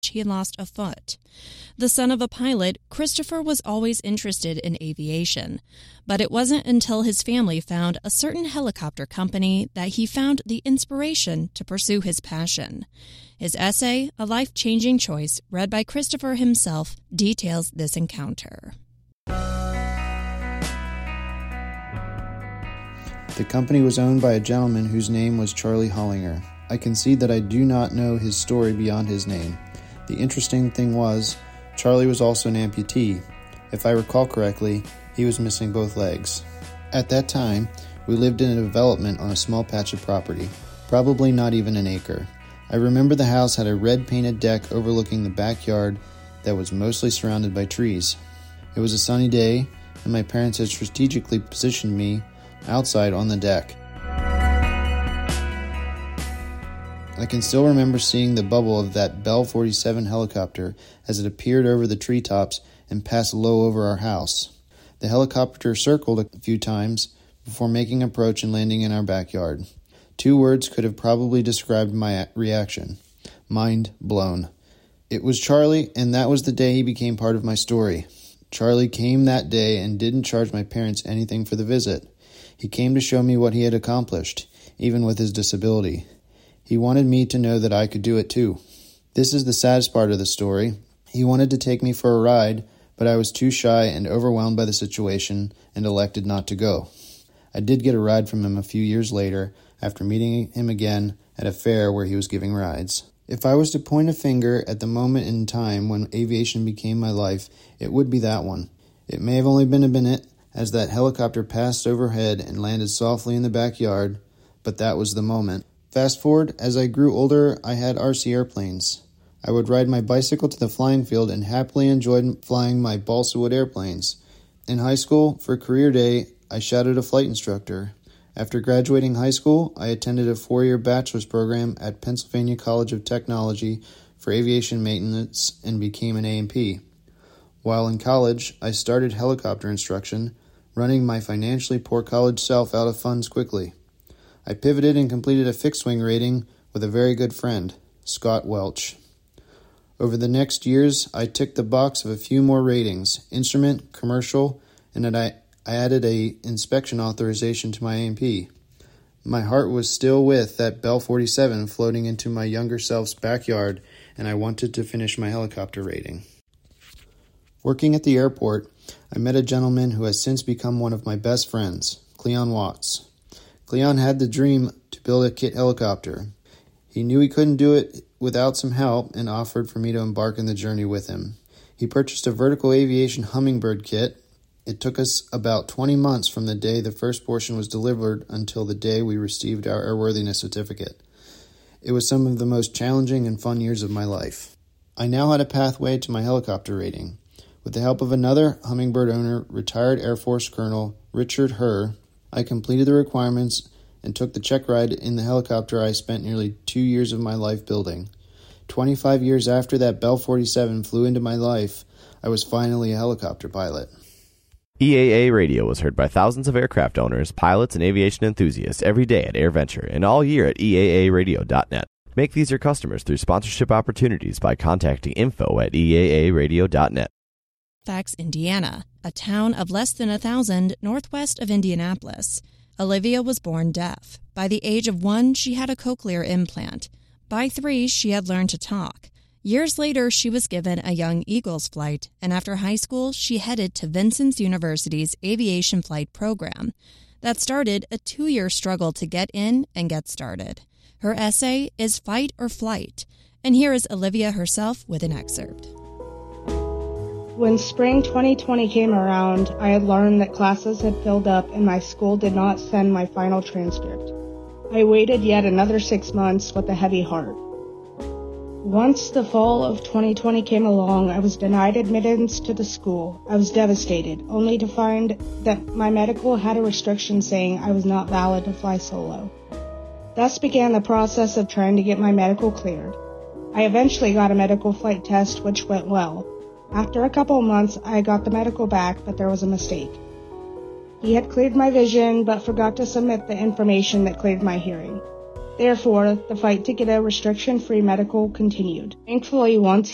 he had lost a foot. The son of a pilot, Christopher was always interested in aviation, but it wasn't until his family found a certain helicopter company that he found the inspiration to pursue his passion. His essay, A Life-Changing Choice, read by Christopher himself, details this encounter. The company was owned by a gentleman whose name was Charlie Hollinger. I concede that I do not know his story beyond his name. The interesting thing was, Charlie was also an amputee. If I recall correctly, he was missing both legs. At that time, we lived in a development on a small patch of property, probably not even an acre. I remember the house had a red painted deck overlooking the backyard that was mostly surrounded by trees. It was a sunny day, and my parents had strategically positioned me outside on the deck. I can still remember seeing the bubble of that Bell 47 helicopter as it appeared over the treetops and passed low over our house. The helicopter circled a few times before making approach and landing in our backyard. 2 words could have probably described my reaction. Mind blown. It was Charlie, and that was the day he became part of my story. Charlie came that day and didn't charge my parents anything for the visit. He came to show me what he had accomplished, even with his disability. He wanted me to know that I could do it too. This is the saddest part of the story. He wanted to take me for a ride, but I was too shy and overwhelmed by the situation and elected not to go. I did get a ride from him a few years later after meeting him again at a fair where he was giving rides. If I was to point a finger at the moment in time when aviation became my life, it would be that one. It may have only been a minute as that helicopter passed overhead and landed softly in the backyard, but that was the moment. Fast forward, as I grew older, I had RC airplanes. I would ride my bicycle to the flying field and happily enjoyed flying my balsa wood airplanes. In high school, for career day, I shadowed a flight instructor. After graduating high school, I attended a 4-year bachelor's program at Pennsylvania College of Technology for aviation maintenance and became an A&P. While in college, I started helicopter instruction, running my financially poor college self out of funds quickly. I pivoted and completed a fixed-wing rating with a very good friend, Scott Welch. Over the next years, I ticked the box of a few more ratings, instrument, commercial, and then I added a inspection authorization to my A&P. My heart was still with that Bell 47 floating into my younger self's backyard, and I wanted to finish my helicopter rating. Working at the airport, I met a gentleman who has since become one of my best friends, Cleon Watts. Cleon had the dream to build a kit helicopter. He knew he couldn't do it without some help and offered for me to embark on the journey with him. He purchased a vertical aviation Hummingbird kit. It took us about 20 months from the day the first portion was delivered until the day we received our airworthiness certificate. It was some of the most challenging and fun years of my life. I now had a pathway to my helicopter rating. With the help of another Hummingbird owner, retired Air Force Colonel Richard Herr, I completed the requirements and took the check ride in the helicopter I spent nearly 2 years of my life building. 25 years after that Bell 47 flew into my life, I was finally a helicopter pilot. EAA Radio was heard by thousands of aircraft owners, pilots, and aviation enthusiasts every day at AirVenture and all year at EAAradio.net. Make these your customers through sponsorship opportunities by contacting info@EAAradio.net. Fairfax, Indiana, a town of less than 1,000 northwest of Indianapolis. Olivia was born deaf. By the age of 1, she had a cochlear implant. By 3, she had learned to talk. Years later, she was given a Young Eagles flight, and after high school, she headed to Vincennes University's aviation flight program. That started a 2-year struggle to get in and get started. Her essay is Fight or Flight, and here is Olivia herself with an excerpt. When spring 2020 came around, I had learned that classes had filled up and my school did not send my final transcript. I waited yet another 6 months with a heavy heart. Once the fall of 2020 came along, I was denied admittance to the school. I was devastated, only to find that my medical had a restriction saying I was not valid to fly solo. Thus began the process of trying to get my medical cleared. I eventually got a medical flight test, which went well. After a couple of months, I got the medical back, but there was a mistake. He had cleared my vision, but forgot to submit the information that cleared my hearing. Therefore, the fight to get a restriction-free medical continued. Thankfully, once